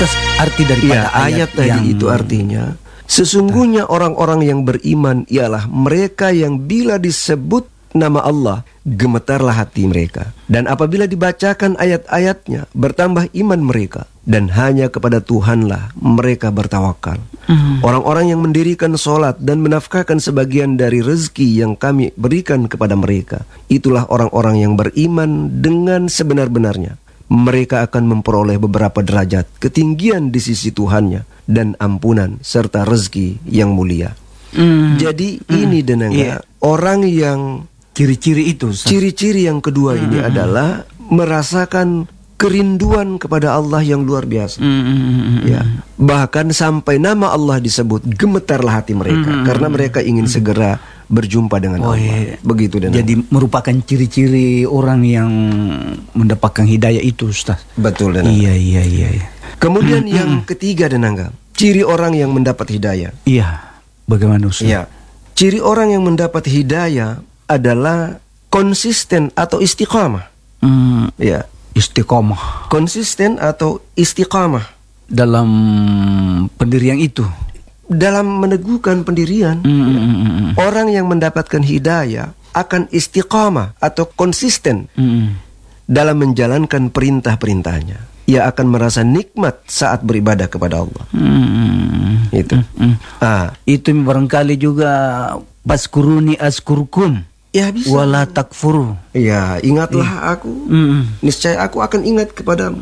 Ustaz, arti daripada ayat tadi itu artinya sesungguhnya orang-orang yang beriman ialah mereka yang bila disebut nama Allah gemetarlah hati mereka, dan apabila dibacakan ayat-ayatnya bertambah iman mereka, dan hanya kepada Tuhanlah mereka bertawakal. Orang-orang yang mendirikan sholat dan menafkahkan sebagian dari rezeki yang kami berikan kepada mereka, itulah orang-orang yang beriman dengan sebenar-benarnya. Mereka akan memperoleh beberapa derajat ketinggian di sisi Tuhannya dan ampunan serta rezeki yang mulia. Jadi ini orang yang ciri-ciri itu, ciri-ciri yang kedua ini adalah merasakan kerinduan kepada Allah yang luar biasa. Ya, bahkan sampai nama Allah disebut gemetarlah hati mereka karena mereka ingin segera berjumpa dengan Allah. Begitu dan jadi merupakan ciri-ciri orang yang mendapatkan hidayah itu, Ustaz. Betul dan iya. Kemudian yang ketiga dan ciri orang yang mendapat hidayah. Iya. Bagaimana, Ustaz? Iya. Ciri orang yang mendapat hidayah adalah konsisten atau istiqamah. Ya, istiqamah. Konsisten atau istiqamah dalam pendirian itu. Dalam meneguhkan pendirian. Orang yang mendapatkan hidayah akan istiqamah atau konsisten dalam menjalankan perintah-perintahnya. Ia akan merasa nikmat saat beribadah kepada Allah. Itu. Itu barangkali juga paskuruni askurkum. Ya bisa. Wala takfuru. Ya, ingatlah aku. Niscaya aku akan ingat kepadamu.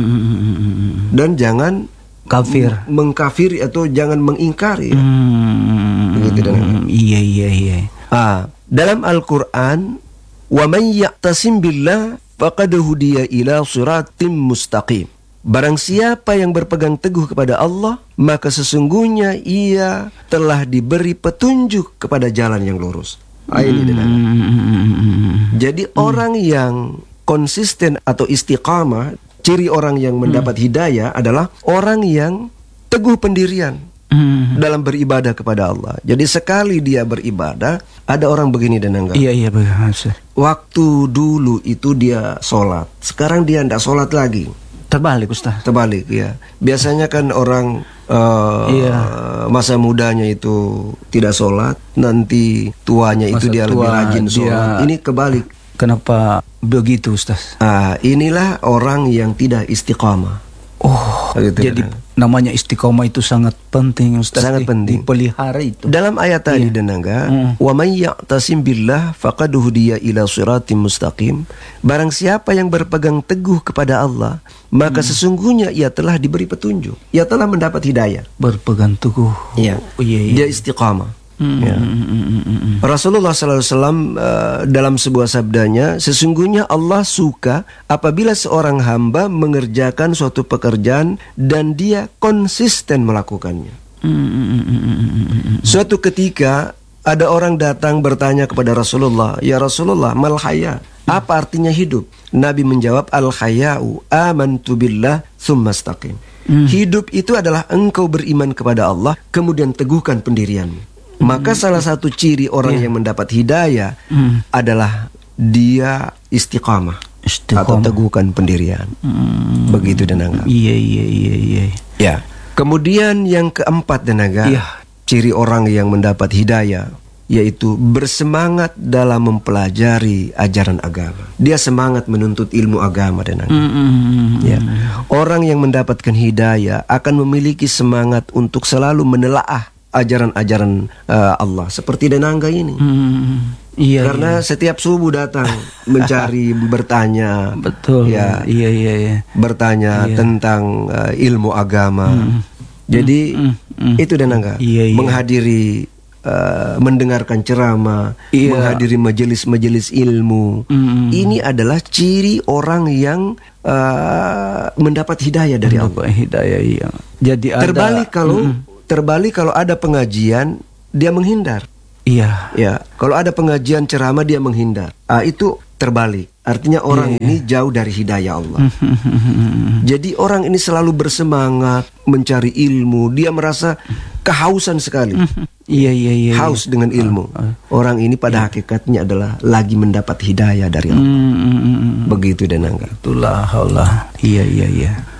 Dan jangan mengkafiri atau jangan mengingkari. Begitu dan Iya. Dalam Al-Quran, wa man ya'tasim billah faqad hudiya ila siratim mustaqim. Barang siapa yang berpegang teguh kepada Allah, maka sesungguhnya ia telah diberi petunjuk kepada jalan yang lurus. Jadi orang yang konsisten atau istiqamah, ciri orang yang mendapat hidayah adalah orang yang teguh pendirian dalam beribadah kepada Allah. Jadi sekali dia beribadah, ada orang begini dan enggak. Iya benar. Waktu dulu itu dia sholat, sekarang dia tidak sholat lagi. Terbalik, Ustaz. Terbalik, ya. Biasanya kan orang masa mudanya itu tidak sholat, nanti tuanya itu dia lebih rajin sholat. Ini kebalik. Kenapa begitu, Ustaz? Inilah orang yang tidak istiqamah. Jadi namanya istiqamah itu sangat penting, Ustaz. Sangat penting. Dipelihara itu. Dalam ayat tadi wa man ya'tasim billah faqad hudiya ila siratim mustaqim. Barang siapa yang berpegang teguh kepada Allah, maka sesungguhnya ia telah diberi petunjuk. Ia telah mendapat hidayah. Berpegang teguh. Iya. Dia istiqamah. Rasulullah SAW dalam sebuah sabdanya, sesungguhnya Allah suka apabila seorang hamba mengerjakan suatu pekerjaan dan dia konsisten melakukannya. Suatu ketika ada orang datang bertanya kepada Rasulullah, ya Rasulullah, mal haya? Apa artinya hidup? Nabi menjawab, al haya'u amantu billah tsumma istaqim. Hidup itu adalah engkau beriman kepada Allah, kemudian teguhkan pendirianmu. Maka salah satu ciri orang yang mendapat hidayah adalah dia istiqamah. Atau teguhkan pendirian. Begitu dan enggak. Iya. Ya. Kemudian yang keempat dan enggak, ciri orang yang mendapat hidayah yaitu bersemangat dalam mempelajari ajaran agama. Dia semangat menuntut ilmu agama dan enggak. Ya. Orang yang mendapatkan hidayah akan memiliki semangat untuk selalu menelaah ajaran-ajaran Allah seperti Danangga ini. Karena setiap subuh datang mencari, bertanya. Betul. Ya. Iya. Bertanya tentang ilmu agama. Jadi itu Danangga. Menghadiri, mendengarkan ceramah, menghadiri majelis-majelis ilmu. Ini adalah ciri orang yang mendapat hidayah dari Allah. Hidayah, iya. Jadi Terbalik kalau ada pengajian dia menghindar. Iya. Ya, kalau ada pengajian ceramah dia menghindar. Itu terbalik. Artinya orang ini jauh dari hidayah Allah. Jadi orang ini selalu bersemangat mencari ilmu. Dia merasa kehausan sekali. Iya. Haus dengan ilmu. Orang ini pada hakikatnya adalah lagi mendapat hidayah dari Allah. Begitu Danangga. Itulah Allah. Iya.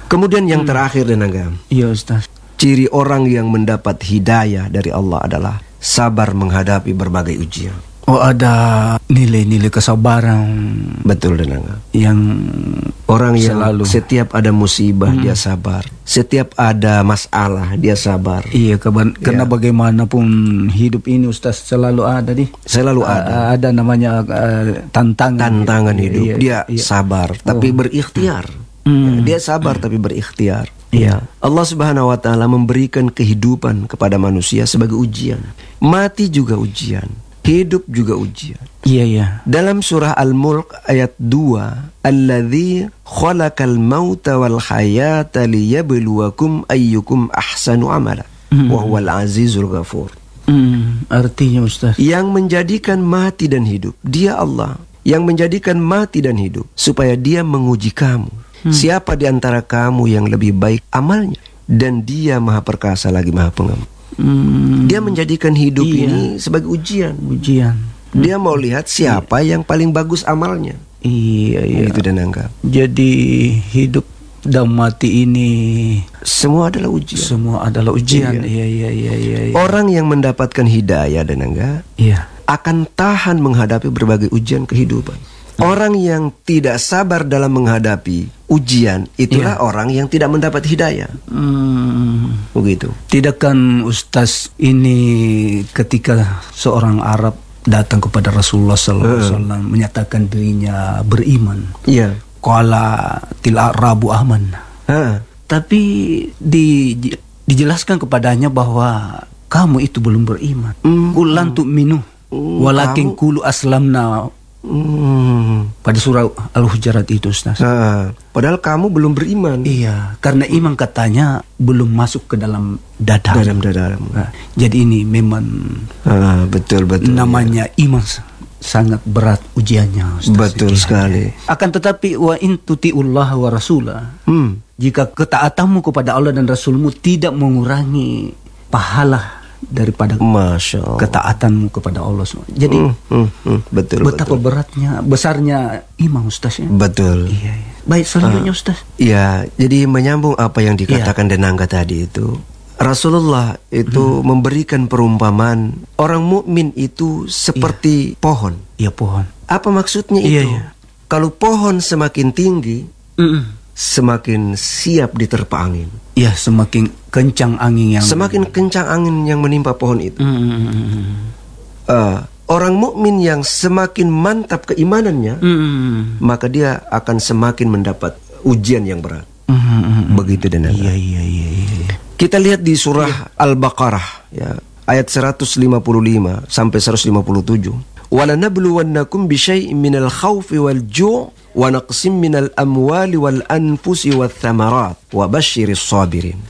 Kemudian yang terakhir Denaga, Iya Ustaz. ciri orang yang mendapat hidayah dari Allah adalah sabar menghadapi berbagai ujian. Oh, ada nilai-nilai kesabaran Betul Denaga. yang Orang yang selalu. setiap ada musibah dia sabar, setiap ada masalah dia sabar. Iya, karena bagaimanapun hidup ini Ustaz selalu ada Selalu ada ada namanya tantangan hidup. Dia sabar tapi berikhtiar. Dia sabar tapi berikhtiar. Ya, Allah Subhanahu wa taala memberikan kehidupan kepada manusia sebagai ujian. Mati juga ujian, hidup juga ujian. Iya. Dalam surah Al-Mulk ayat 2, Alladzi khalaqal mauta wal hayata liyabluwakum ayyukum ahsanu amala wa huwal azizul ghafur. Artinya Ustaz, Yang menjadikan mati dan hidup, Dia Allah. Yang menjadikan mati dan hidup supaya Dia menguji kamu. Siapa di antara kamu yang lebih baik amalnya? Dan Dia Maha Perkasa lagi Maha Pengampun. Dia menjadikan hidup ini sebagai ujian. Dia mau lihat siapa yang paling bagus amalnya. Iya. Itu dan anggap. Jadi hidup dan mati ini Semua adalah ujian. semua adalah ujian. Iya. Orang yang mendapatkan hidayah dan anggap Iya. akan tahan menghadapi berbagai ujian kehidupan. Orang yang tidak sabar dalam menghadapi ujian, itulah orang yang tidak mendapat hidayah. Begitu. Tidak kan Ustaz ini ketika seorang Arab datang kepada Rasulullah SAW menyatakan dirinya beriman. Iya. Qala til Arabu aman. Tapi dijelaskan kepadanya bahwa kamu itu belum beriman. Kulan tu'minu walakin kulu aslamna. Pada surah Al-Hujurat itu Ustaz. Padahal kamu belum beriman. Iya, karena iman katanya belum masuk ke dalam dada. Dalam. Jadi ini memang Betul. namanya iman sangat berat ujiannya Ustaz. Betul sekali. Akan tetapi wa in tuti'ullah wa rasulah. Jika ketaatanmu kepada Allah dan Rasulmu tidak mengurangi pahala daripada Masya Allah. ketaatanmu kepada Allah. Jadi betul. betapa besarnya iman Ustaz ya. Betul. Iya. Baik, selanjutnya Ustaz. Ya, jadi menyambung apa yang dikatakan Denangga tadi itu. Rasulullah itu memberikan perumpamaan orang mukmin itu seperti pohon. Iya, pohon. Apa maksudnya itu? Iya. Kalau pohon semakin tinggi, semakin siap diterpa angin. Ya, semakin kencang angin yang Semakin kencang angin yang menimpa pohon itu. Orang mukmin yang semakin mantap keimanannya, maka dia akan semakin mendapat ujian yang berat. Begitu dan Iya. Kita lihat di surah Al-Baqarah ya, ayat 155 sampai 157. وَلَنَبْلُوَنَّكُمْ بِشَيْءٍ مِنَ الْخَوْفِ وَالْجُوعِ وَنَقْصٍ مِنَ الْأَمْوَالِ وَالْأَنْفُسِ وَالثَّمَرَاتِ وَبَشِّرِ الصَّابِرِينَ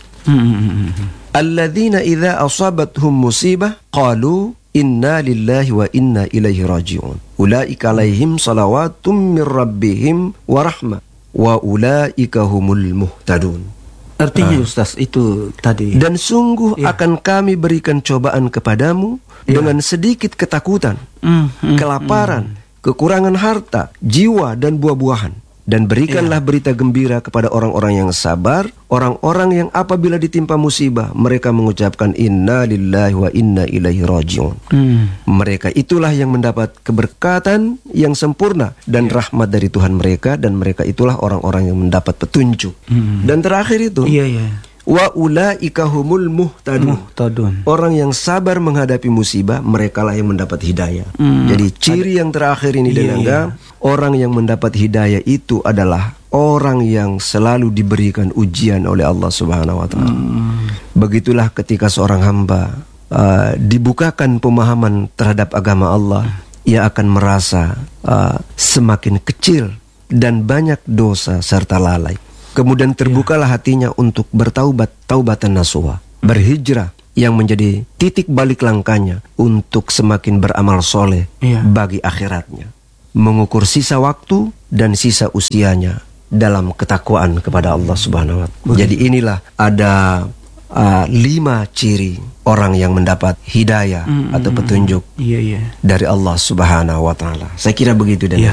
الَّذِينَ إِذَا أَصَابَتْهُمْ مُصِيبَةٌ قَالُوا إِنَّا لِلَّهِ وَإِنَّا إِلَيْهِ راجعون أُولَئِكَ عَلَيْهِمْ صَلَوَاتٌ مِّن رَّبِّهِمْ وَرَحْمَةٌ وَأُولَئِكَ هُمُ الْمُهْتَدُونَ. Artinya Ustaz itu tadi. Dan sungguh akan kami berikan cobaan kepadamu dengan sedikit ketakutan, kelaparan, kekurangan harta, jiwa dan buah-buahan. Dan berikanlah berita gembira kepada orang-orang yang sabar, orang-orang yang apabila ditimpa musibah mereka mengucapkan inna lillahi wa inna ilaihi rajiun. Mereka itulah yang mendapat keberkatan yang sempurna dan rahmat dari Tuhan mereka, dan mereka itulah orang-orang yang mendapat petunjuk. Dan terakhir itu wa ulaika humul muhtadun. Orang yang sabar menghadapi musibah, merekalah yang mendapat hidayah. Jadi ciri yang terakhir ini orang yang mendapat hidayah itu adalah orang yang selalu diberikan ujian oleh Allah Subhanahu wa taala. Begitulah ketika seorang hamba dibukakan pemahaman terhadap agama Allah, ia akan merasa semakin kecil dan banyak dosa serta lalai. Kemudian terbukalah hatinya untuk bertaubat, taubatan nasuha, berhijrah yang menjadi titik balik langkahnya untuk semakin beramal soleh bagi akhiratnya, mengukur sisa waktu dan sisa usianya dalam ketakwaan kepada Allah Subhanahu wa taala. Jadi inilah ada 5 ciri orang yang mendapat hidayah atau petunjuk dari Allah Subhanahu wa taala. Saya kira begitu dan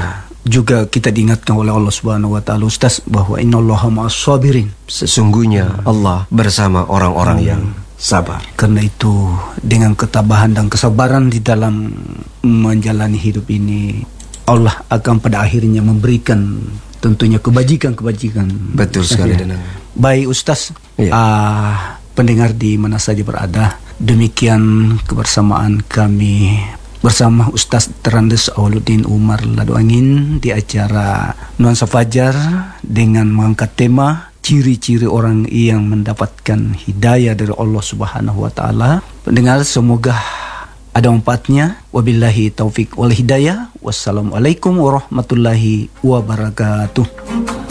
juga kita diingatkan oleh Allah Subhanahu wa taala, Ustaz, bahwa innallaha ma'as sabirin. Sesungguhnya Allah bersama orang-orang yang sabar. Karena itu dengan ketabahan dan kesabaran di dalam menjalani hidup ini, Allah akan pada akhirnya memberikan tentunya kebajikan-kebajikan. Betul sekali, Danang. Baik Ustaz, pendengar di mana saja berada, demikian kebersamaan kami bersama Ustaz Terandes Awwaluddin Umar Ladoangin di acara Nuansa Fajar dengan mengangkat tema ciri-ciri orang yang mendapatkan hidayah dari Allah Subhanahu wa taala. Pendengar, semoga ada manfaatnya. Wabillahi taufik wal hidayah. Wassalamualaikum warahmatullahi wabarakatuh.